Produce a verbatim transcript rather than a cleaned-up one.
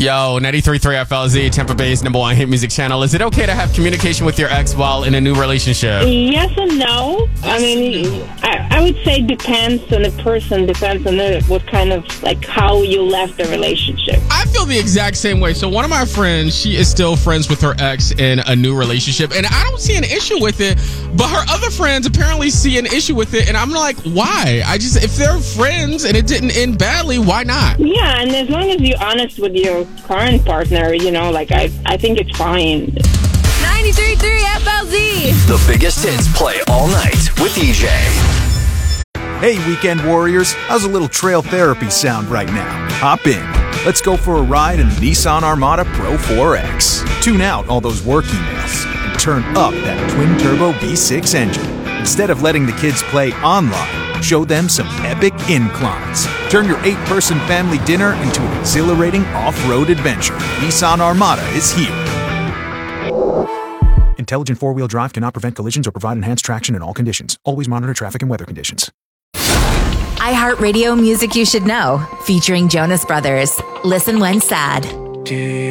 Yo, ninety-three point three F L Z, Tampa Bay's number one hit music channel. Is it okay to have communication with your ex while in a new relationship? Yes and no. I mean, I, I would say depends on the person, depends on the, what kind of, like, how you left the relationship. I feel the exact same way. So one of my friends, she is still friends with her ex in a new relationship, and I don't see an issue with it, but her other friends apparently see an issue with it, and I'm like, why? I just, if they're friends and it didn't end badly, why not? Yeah, and as long as you're honest with your current partner, you know, like, I, I think it's fine. ninety-three point three F L Z. The biggest hits play all night with E J. Hey, weekend warriors, how's a little trail therapy sound right now? Hop in. Let's go for a ride in the Nissan Armada Pro four X. Tune out all those work emails and turn up that twin-turbo V six engine. Instead of letting the kids play online, show them some epic inclines. Turn your eight-person family dinner into an exhilarating off-road adventure. Nissan Armada is here. Intelligent four-wheel drive cannot prevent collisions or provide enhanced traction in all conditions. Always monitor traffic and weather conditions. iHeartRadio Music You Should Know, featuring Jonas Brothers. Listen when sad.